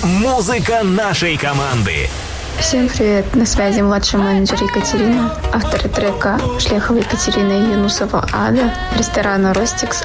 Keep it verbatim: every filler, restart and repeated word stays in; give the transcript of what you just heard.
Музыка нашей команды. Всем привет, на связи младший менеджер Екатерина, авторы трека Шлехова Екатерина и Юнусова Ада, ресторана «Ростикс»,